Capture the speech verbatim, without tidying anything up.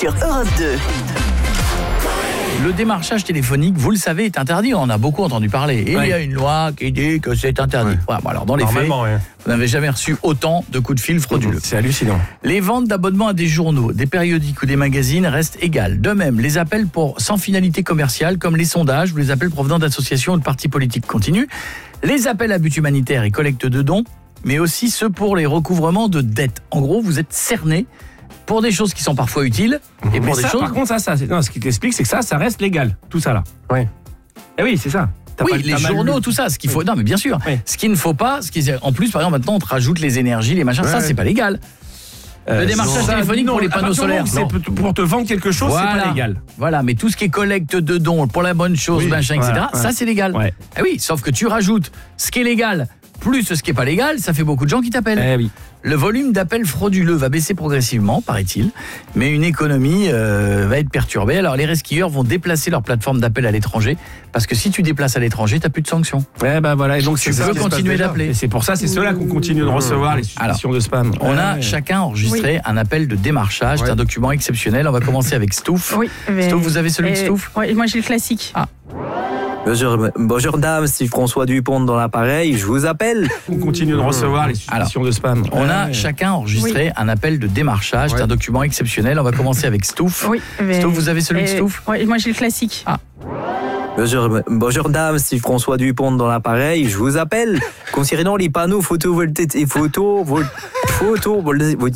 sur Europe deux. Le démarchage téléphonique, vous le savez, est interdit. On en a beaucoup entendu parler. Et ouais. il y a une loi qui dit que c'est interdit. Ouais. Voilà, bon, alors dans les faits, ouais. vous n'avez jamais reçu autant de coups de fil frauduleux. C'est hallucinant. Les ventes d'abonnements à des journaux, des périodiques ou des magazines restent égales. De même, les appels pour sans finalité commerciale, comme les sondages ou les appels provenant d'associations ou de partis politiques continuent. Les appels à but humanitaire et collecte de dons, mais aussi ceux pour les recouvrements de dettes. En gros, vous êtes cerné pour des choses qui sont parfois utiles et pour Mais des ça, choses... par contre, ça, ça c'est... Non, ce qui t'explique, c'est que ça, ça reste légal. Tout ça, là. Ouais. Eh oui, c'est ça. T'as oui, pas- les t'as mal journaux, lu. tout ça, ce qu'il faut... Oui. Non, mais bien sûr. Oui. Ce qu'il ne faut pas, ce qui est... en plus, par exemple, maintenant, on te rajoute les énergies, les machins, Ouais, ça, ouais. c'est pas légal. Euh, Le démarchage ça, téléphonique non, pour les à panneaux partir du moment solaires, où c'est pour te vendre quelque chose, c'est pas légal. Voilà, mais tout ce qui est collecte de dons pour la bonne chose, Oui, machin, voilà, et cetera, ouais. ça, c'est légal. Ouais. Eh oui, sauf que tu rajoutes ce qui est légal plus ce qui est pas légal, ça fait beaucoup de gens qui t'appellent. Eh oui. Le volume d'appels frauduleux va baisser progressivement, paraît-il, mais une économie euh, va être perturbée. Alors les resquilleurs vont déplacer leur plateforme d'appel à l'étranger, parce que si tu déplaces à l'étranger, tu n'as plus de sanctions. Eh ben voilà, et donc Tu c'est ça peux qui se passe continuer déjà. d'appeler. Et c'est pour ça, c'est ceux-là qu'on continue de recevoir les suspicions de spam. On a Ouais. chacun enregistré un appel de démarchage, Ouais. c'est un document exceptionnel. On va commencer avec Stouff. Oui. mais- Stouff, vous avez celui de euh, Stouff ouais, moi j'ai le classique. Ah. Bonjour, bonjour dame, c'est François Dupont dans l'appareil, je vous appelle. On continue de recevoir les suspicions de spam. On a Ouais. chacun enregistré un appel de démarchage, c'est Ouais. un document exceptionnel. On va commencer avec Stouff. Oui. mais- Stouff, vous avez celui de euh, Stouff ouais, moi j'ai le classique. Bonjour, bonjour dame, c'est François Dupont dans l'appareil, je vous appelle. Concernant les panneaux photovoltaïques et photo, vol- photo, vol-